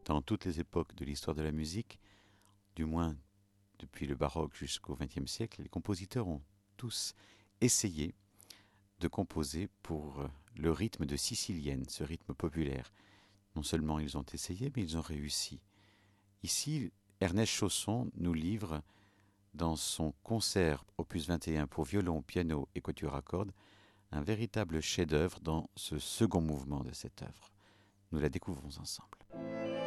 dans toutes les époques de l'histoire de la musique, du moins depuis le baroque jusqu'au XXe siècle, les compositeurs ont tous essayé de composer pour le rythme de sicilienne, ce rythme populaire. Non seulement ils ont essayé, mais ils ont réussi. Ici, Ernest Chausson nous livre, dans son concert opus 21 pour violon, piano et quatuor à cordes, un véritable chef-d'œuvre dans ce second mouvement de cette œuvre. Nous la découvrons ensemble.